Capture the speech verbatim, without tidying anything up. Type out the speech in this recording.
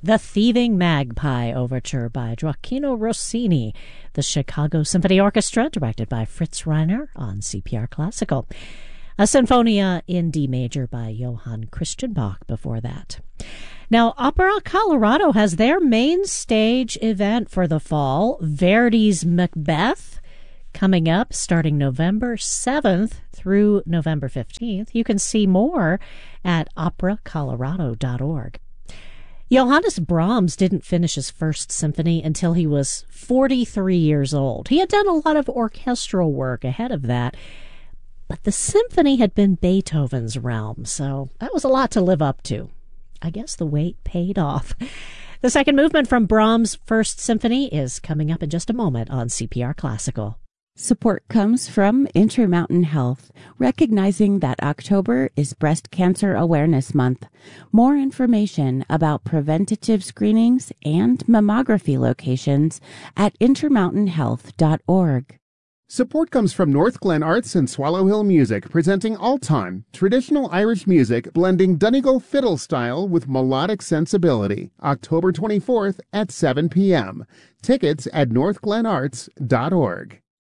The Thieving Magpie Overture by Gioacchino Rossini, the Chicago Symphony Orchestra, directed by Fritz Reiner on C P R Classical. A Sinfonia in D major by Johann Christian Bach before that. Now, Opera Colorado has their main stage event for the fall, Verdi's Macbeth, coming up starting November seventh through November fifteenth. You can see more at opera colorado dot org. Johannes Brahms didn't finish his first symphony until he was forty-three years old. He had done a lot of orchestral work ahead of that, but the symphony had been Beethoven's realm, so that was a lot to live up to. I guess the wait paid off. The second movement from Brahms' First Symphony is coming up in just a moment on C P R Classical. Support comes from Intermountain Health, recognizing that October is Breast Cancer Awareness Month. More information about preventative screenings and mammography locations at intermountain health dot org. Support comes from North Glen Arts and Swallow Hill Music, presenting All Time, traditional Irish music blending Donegal fiddle style with melodic sensibility. October twenty-fourth at seven p.m. Tickets at north glen arts dot org.